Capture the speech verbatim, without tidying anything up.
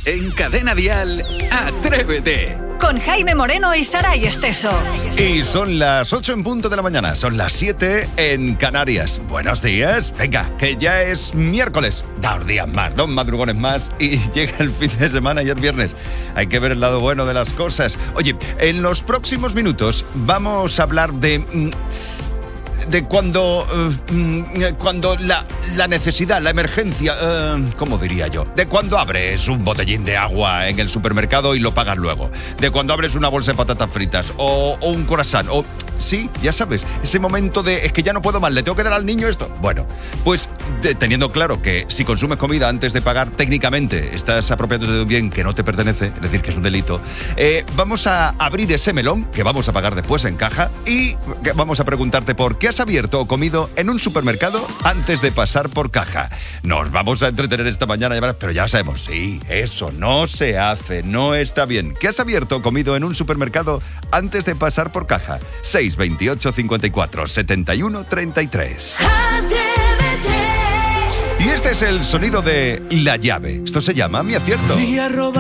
En Cadena Dial, Atrévete. Con Jaime Moreno y Saray Esteso. Y son las ocho en punto de la mañana, son las siete en Canarias. Buenos días, venga, que ya es miércoles. Dos días más, dos madrugones más y llega el fin de semana y es viernes. Hay que ver el lado bueno de las cosas. Oye, en los próximos minutos vamos a hablar de... de cuando uh, cuando la, la necesidad, la emergencia, uh, ¿cómo diría yo? De cuando abres un botellín de agua en el supermercado y lo pagas luego. De cuando abres una bolsa de patatas fritas o, o un croissant. O, sí, ya sabes, ese momento de es que ya no puedo más, le tengo que dar al niño esto. Bueno, pues de, teniendo claro que si consumes comida antes de pagar, técnicamente estás apropiándote de un bien que no te pertenece, es decir, que es un delito, eh, vamos a abrir ese melón, que vamos a pagar después en caja, y vamos a preguntarte por qué has abierto o comido en un supermercado antes de pasar por caja. Nos vamos a entretener esta mañana, pero ya sabemos, sí, eso no se hace, no está bien. ¿Qué has abierto o comido en un supermercado antes de pasar por caja? seis veintiocho cincuenta y cuatro setenta y uno treinta y tres. Y este es el sonido de la llave. Esto se llama Mi Acierto.